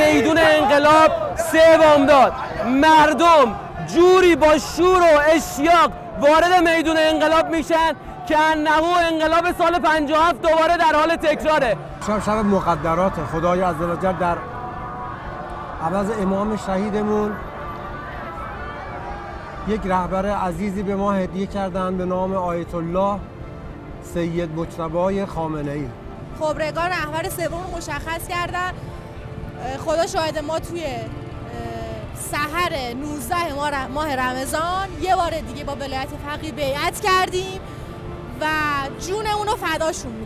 میدون انقلاب 3 بامداد. مردم جوری با شور و اشتیاق وارد میدون انقلاب میشن که انه انقلاب سال 57 دوباره در حال تکراره. شب مقدرات خدای عزوجل در عوض امام شهیدمون یک رهبر عزیزی به ما هدیه کردن به نام آیت الله سید مجتبی خامنه‌ای. خبرگان رهبر سوم مشخص کردن. خدا شاهد ما توی سحر 19 ماه رمضان یه بار دیگه با ولایت فقیه بیعت کردیم و جون اونو فداشون می‌کنیم.